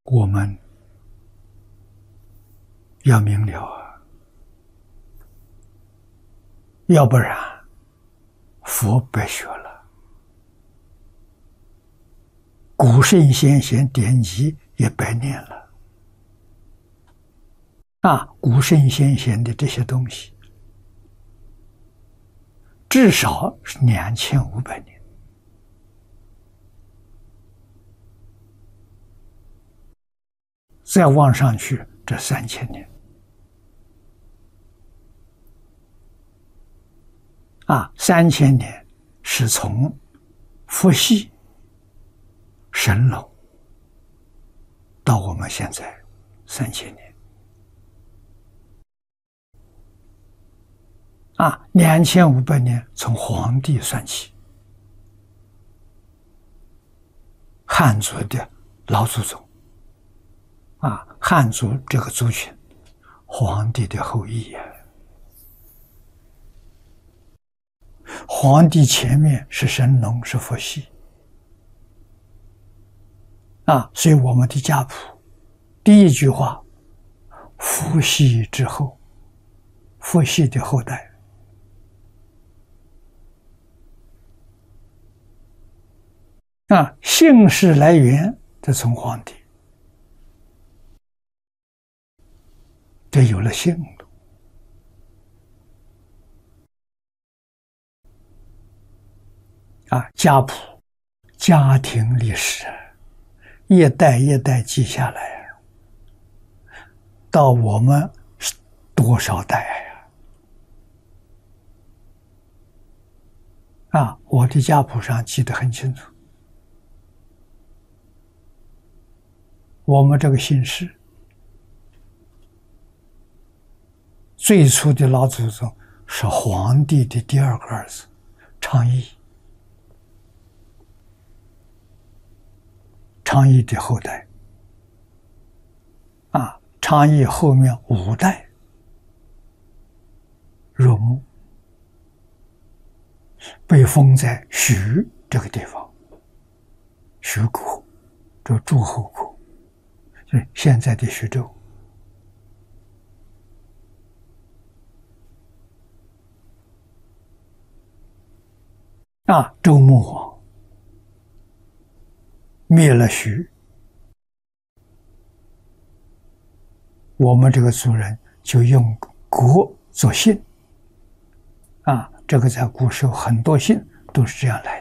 我们要明了啊，要不然佛白学了，古圣先贤典籍也白念了啊！古圣先贤的这些东西，至少是2500年。再往上去，这3000年啊，3000年是从伏羲、神农到我们现在3000年啊，2500年从黄帝算起，汉族的老祖宗。啊，汉族这个族群，黄帝的后裔呀。黄帝前面是神农，是伏羲，啊，所以我们的家谱第一句话，伏羲之后，伏羲的后代。啊，姓氏来源就从黄帝。这有了姓了啊，家谱、家庭历史，一代一代记下来，到我们是多少代呀？啊，我的家谱上记得很清楚，我们这个姓氏。最初的老祖宗是黄帝的第2个儿子昌邑，昌邑的后代啊，昌邑后面5代入墓，被封在徐这个地方，徐国，这诸侯国，就是现在的徐州。啊，周穆王灭了徐，我们这个族人就用国做姓，啊，这个在古时候很多姓都是这样来的。